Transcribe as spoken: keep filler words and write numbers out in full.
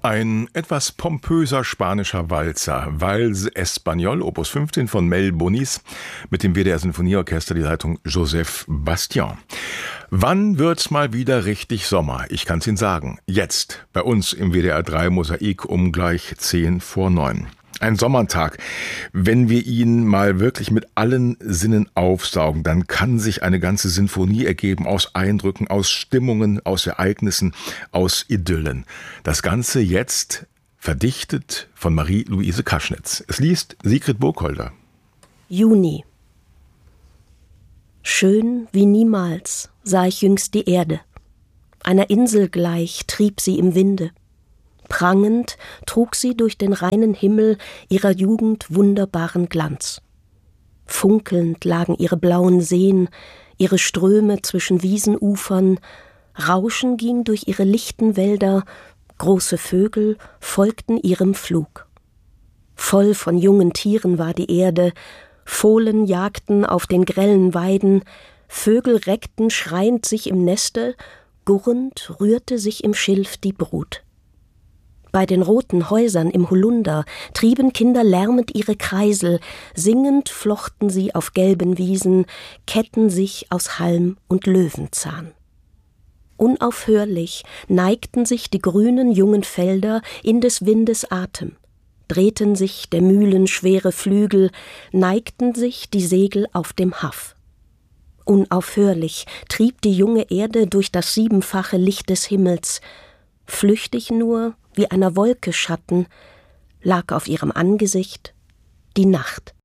Ein etwas pompöser spanischer Walzer, Vals Espagnol, Opus fünfzehn von Mel Bonis, mit dem W D R-Sinfonieorchester, die Leitung Joseph Bastian. Wann wird's mal wieder richtig Sommer? Ich kann's Ihnen sagen. Jetzt, bei uns im W D R drei Mosaik um gleich zehn vor neun. Ein Sommertag. Wenn wir ihn mal wirklich mit allen Sinnen aufsaugen, dann kann sich eine ganze Sinfonie ergeben aus Eindrücken, aus Stimmungen, aus Ereignissen, aus Idyllen. Das Ganze jetzt verdichtet von Marie-Louise Kaschnitz. Es liest Sigrid Burkholder. Juni. Schön wie niemals sah ich jüngst die Erde. Einer Insel gleich trieb sie im Winde. Prangend trug sie durch den reinen Himmel ihrer Jugend wunderbaren Glanz. Funkelnd lagen ihre blauen Seen, ihre Ströme zwischen Wiesenufern, Rauschen ging durch ihre lichten Wälder, große Vögel folgten ihrem Flug. Voll von jungen Tieren war die Erde, Fohlen jagten auf den grellen Weiden, Vögel reckten schreiend sich im Neste, gurrend rührte sich im Schilf die Brut. Bei den roten Häusern im Holunder trieben Kinder lärmend ihre Kreisel, singend flochten sie auf gelben Wiesen, Ketten sich aus Halm und Löwenzahn. Unaufhörlich neigten sich die grünen jungen Felder in des Windes Atem, drehten sich der Mühlen schwere Flügel, neigten sich die Segel auf dem Haff. Unaufhörlich trieb die junge Erde durch das siebenfache Licht des Himmels, flüchtig nur wie einer Wolke Schatten, lag auf ihrem Angesicht die Nacht.